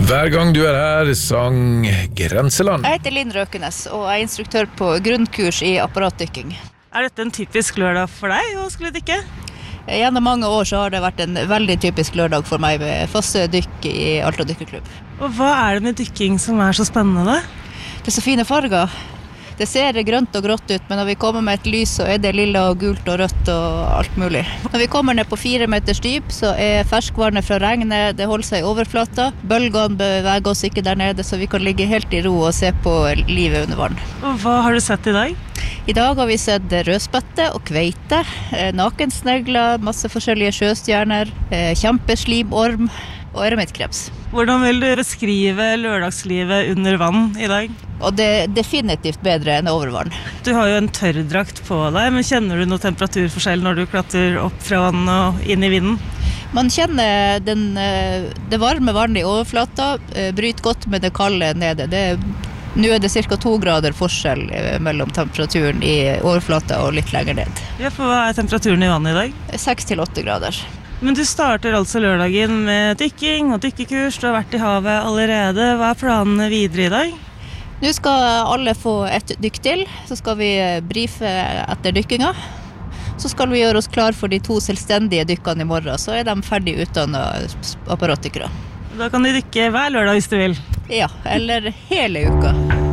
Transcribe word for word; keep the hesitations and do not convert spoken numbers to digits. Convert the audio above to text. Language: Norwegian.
Hver gang du er her, sang Grenseland. Jeg heter Linn Røkenes, og jeg er instruktør på grunnkurs i apparatdykking. Er dette en typisk lørdag for deg å skulle dykke? Gjennom mange år så har det vært en veldig typisk lørdag for meg med faste dykk i Alta Dykkerklubb. Og hva er det med dykking som er så spennende? Det er så fine farger. Det ser grønt og grått ut, men når vi kommer med et lys så er det lilla og gult og rødt og alt mulig. Når vi kommer ned på fire meters dyp så er ferskvannet fra regnet, det holder seg i overflata. Bølgene beveger oss ikke der nede, så vi kan ligge helt i ro og se på livet under vann. Og hva har du sett i dag? I dag har vi sett rødspette og kveite, nakensnegler, masse forskjellige sjøstjerner, kjempeslimorm og eremittkrabs. Hvordan vil du beskrive lørdagslivet under vann i dag? Og det er definitivt bedre enn over vann. Du har jo en tørrdrakt på deg, men kjenner du noe temperaturforskjell når du klatrer opp fra vann og inn i vinden? Man kjenner den, det varme vannet i overflata, bryter godt med det kalde nede. Det, nå er det cirka to grader forskjell mellom temperaturen i overflata og litt lenger ned. Ja, for hva er temperaturen i vannet i dag? seks til åtte grader. Men du starter altså lørdagen med dykking og dykkekurs, du har vært i havet allerede. Hva er planene videre i dag? Nå skal alle få et dykk til, så skal vi brife etter dykkinga. Så skal vi gjøre oss klar for de to selvstendige dykkene i morgen, så er de ferdig utdannet apparatdykkere. Da kan de dykke hver lørdag hvis du vil. Ja, eller hele uka.